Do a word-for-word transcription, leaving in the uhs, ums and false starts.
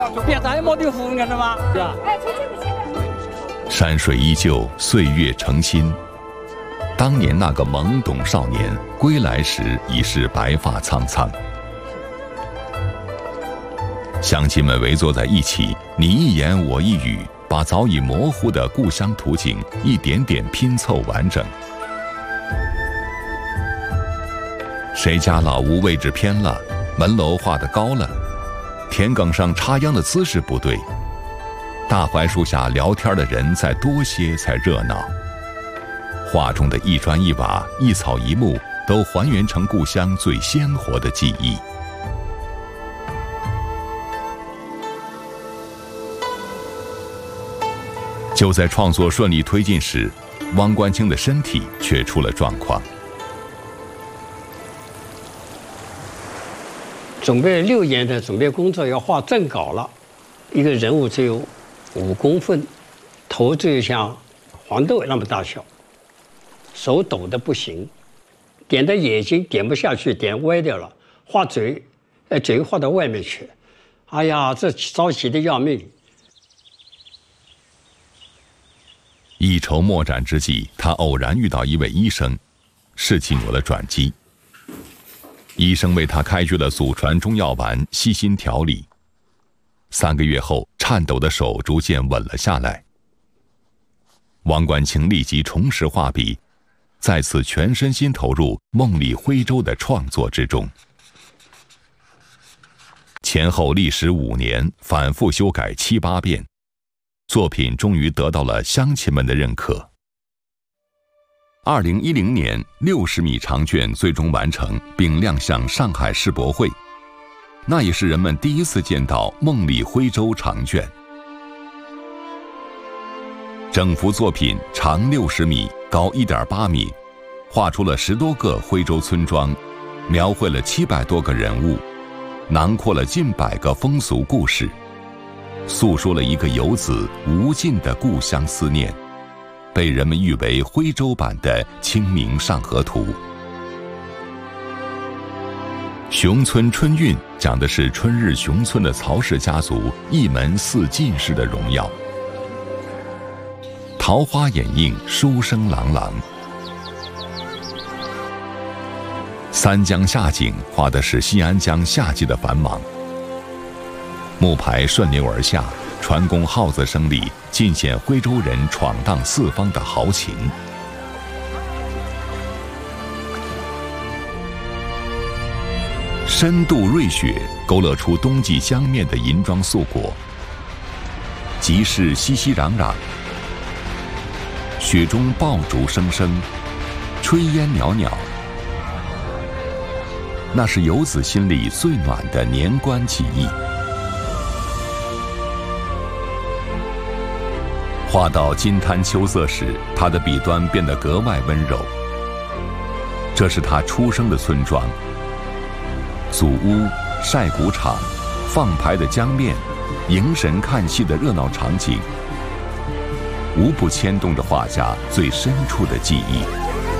变大毛的湖，你看到吗？是吧？ 山水依旧，岁月成新。当年那个懵懂少年归来时，已是白发苍苍。乡亲们围坐在一起，你一言我一语，把早已模糊的故乡图景一点点拼凑完整。谁家老屋位置偏了，门楼画得高了，田埂上插秧的姿势不对，大槐树下聊天的人再多些才热闹。画中的一砖一瓦、一草一木，都还原成故乡最鲜活的记忆。就在创作顺利推进时，汪官清的身体却出了状况。 准备六年的准备工作要画正稿了，一个人物只有五公分，头只有像黄豆那么大小，手抖得不行，点的眼睛点不下去，点歪掉了，画嘴，呃，嘴画到外面去，哎呀，这着急的要命。 一筹莫展之际，他偶然遇到一位医生，事情有了转机。医生为他开具了祖传中药丸，悉心调理。三个月后，颤抖的手逐渐稳了下来。汪官清立即重拾画笔，再次全身心投入《梦里徽州》的创作之中。前后历时五年，反复修改七八遍，作品终于得到了乡亲们的认可。二零一零年，六十米长卷最终完成，并亮相上海世博会。那也是人们第一次见到梦里徽州长卷。整幅作品长六十米，高一点八米，画出了十多个徽州村庄，描绘了七百多个人物，囊括了近百个风俗故事，诉说了一个游子无尽的故乡思念，被人们誉为徽州版的《清明上河图》。熊村春韵讲的是春日熊村的曹氏家族一门四进士的荣耀。桃花掩映，书声朗朗。三江夏景画的是西安江夏季的繁忙，木牌顺流而下，船工号子声里尽显徽州人闯荡四方的豪情。深度瑞雪勾勒出冬季江面的银装素裹，集市熙熙攘攘，雪中爆竹声声，炊烟袅袅，那是游子心里最暖的年关记忆。画到金滩秋色时，他的笔端变得格外温柔。这是他出生的村庄，祖屋、晒谷场、放牌的江面、迎神看戏的热闹场景，无不牵动着画家最深处的记忆。